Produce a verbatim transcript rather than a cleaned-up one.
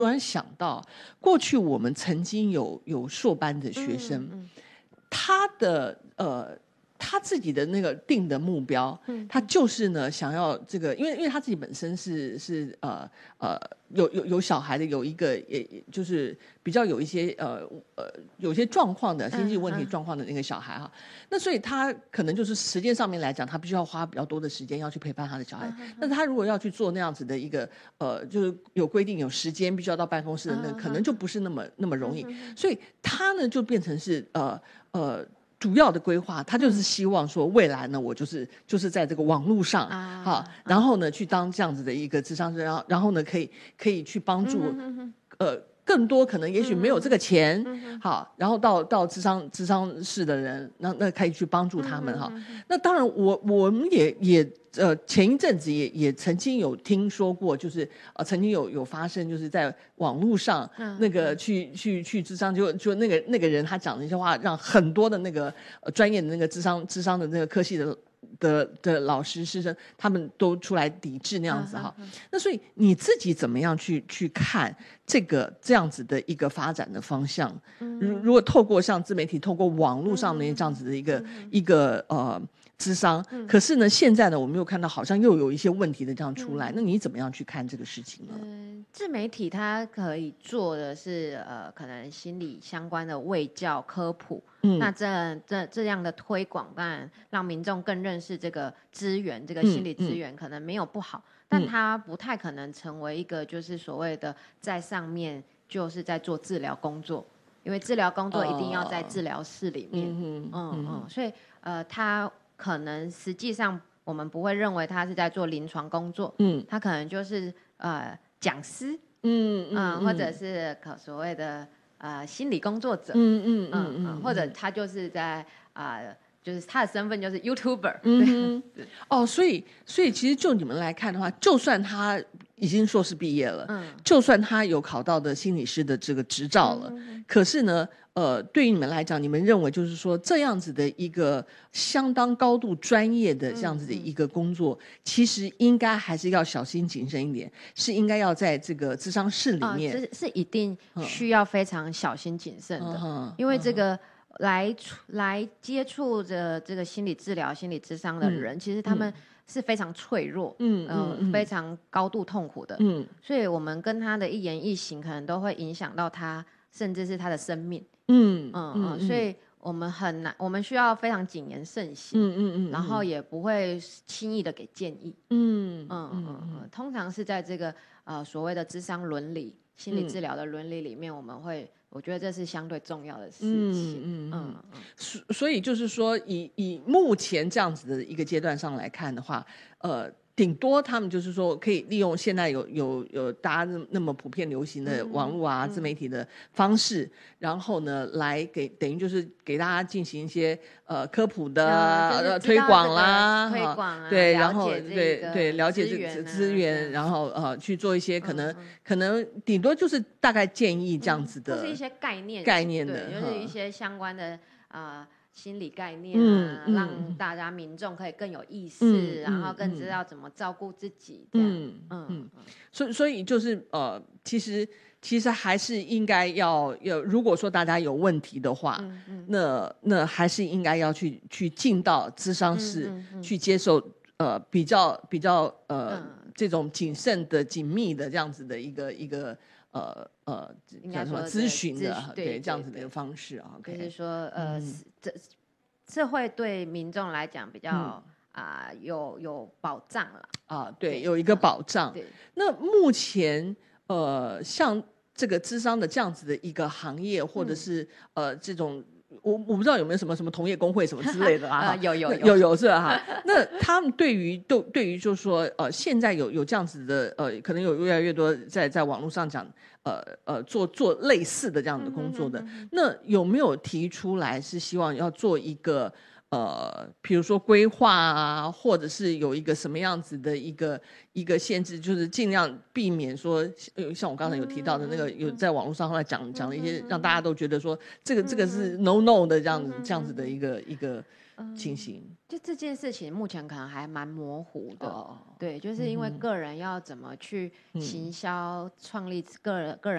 突然想到，过去我们曾经有有硕班的学生，嗯嗯、他的呃。他自己的那个定的目标，嗯、他就是呢想要这个，因为因为他自己本身是是呃呃有有有小孩的，有一个也就是比较有一些呃呃有些状况的经济问题状况的那个小孩哈，嗯嗯、那所以他可能就是时间上面来讲，他必须要花比较多的时间要去陪伴他的小孩。嗯嗯、但是他如果要去做那样子的一个呃，就是有规定有时间必须要到办公室的那个，嗯、可能就不是那么那么容易。嗯、所以他呢就变成是呃呃。主要的规划，他就是希望说，未来呢，我就是就是在这个网络上，啊，好，然后呢，去当这样子的一个諮商师，然后然后呢，可以可以去帮助，嗯、哼哼呃，更多可能也许没有这个钱，嗯、好，然后到到諮商諮商室的人，那那可以去帮助他们哈。嗯、那当然我，我我们也也。呃，前一阵子也也曾经有听说过，就是呃，曾经有有发生，就是在网络上、嗯、那个去去去諮商，就就那个那个人他讲的一些话，让很多的那个呃专业的那个諮商諮商的那个科系的的的老师师生，他们都出来抵制那样子哈。嗯嗯嗯、那所以你自己怎么样去去看这个这样子的一个发展的方向？嗯、如如果透过像自媒体，透过网络上面这样子的一个、嗯嗯、一个呃。諮商，可是呢，现在呢，我们又看到好像又有一些问题的这样出来，嗯、那你怎么样去看这个事情呢？ 嗯，自媒体它可以做的是呃，可能心理相关的卫教科普，嗯，那这这这样的推广，当然让民众更认识这个资源，这个心理资源可能没有不好，嗯、但它不太可能成为一个就是所谓的在上面就是在做治疗工作，因为治疗工作一定要在治疗室里面，嗯嗯嗯，所以呃，它。可能实际上我们不会认为他是在做临床工作，嗯，他可能就是呃讲师，嗯嗯、呃，或者是可所谓的呃心理工作者，嗯嗯嗯嗯、呃，或者他就是在啊、呃，就是他的身份就是 YouTuber， 嗯对，哦，所以所以其实就你们来看的话，就算他已经硕士毕业了，嗯，就算他有考到的心理师的这个执照了，嗯、可是呢。呃，对于你们来讲，你们认为就是说这样子的一个相当高度专业的这样子的一个工作，嗯嗯、其实应该还是要小心谨慎一点，是应该要在这个諮商室里面， 呃、是是一定需要非常小心谨慎的，嗯、因为这个来、嗯、来接触的这个心理治疗、心理諮商的人，嗯、其实他们是非常脆弱，嗯呃、嗯，非常高度痛苦的，嗯，所以我们跟他的一言一行，可能都会影响到他，甚至是他的生命。嗯嗯嗯，所以我们很难，我们需要非常谨言慎行，嗯嗯嗯，然后也不会轻易的给建议，嗯嗯嗯嗯，通常是在这个呃所谓的諮商伦理、心理治疗的伦理里面，我们会，我觉得这是相对重要的事情，嗯嗯嗯嗯，所以就是说以，以以目前这样子的一个阶段上来看的话，呃。顶多他们就是说可以利用现在有有有大家那么普遍流行的网络啊、嗯、自媒体的方式，然后呢来给等于就是给大家进行一些呃科普的、嗯就是、推广啦， 推广啊， 对，然后对对了解这个资源，然后呃去做一些可能、嗯嗯、可能顶多就是大概建议这样子的， 嗯、或是一些概念概念的， 对，就是一些相关的啊。呃心理概念啊、嗯嗯，让大家民众可以更有意识，嗯、然后更知道怎么照顾自己。这样，嗯嗯嗯， 所以所以就是呃，其实其实还是应该要要，如果说大家有问题的话，嗯嗯、那那还是应该要去去进到諮商室、嗯嗯嗯、去接受呃比较比较呃、嗯、这种谨慎的紧密的这样子的一个一个。呃呃， 应该说咨询的， 对, 对这样子的一个方式啊， 就是说呃，嗯、这这会对民众来讲比较啊、嗯呃、有有保障了啊，对，有一个保障。嗯、对，那目前呃，像这个諮商的这样子的一个行业，或者是、嗯、呃这种。我我不知道有没有什么什么同业工会什么之类的啊？ 呃、有有有有有是吧？哈，那他们对于对对于就是说呃，现在有有这样子的呃，可能有越来越多在在网络上讲呃呃做做类似的这样的工作的，嗯、哼哼哼那有没有提出来是希望要做一个呃，比如说规划啊，或者是有一个什么样子的一个一个限制，就是尽量避免说，像我刚才有提到的那个，有在网络上后来讲讲了一些，让大家都觉得说这个这个是 no no 的这样子这样子的一个一个情形？ 嗯、就这件事情目前可能还蛮模糊的， 哦、 对，就是因为个人要怎么去行销、嗯、创立个人个人。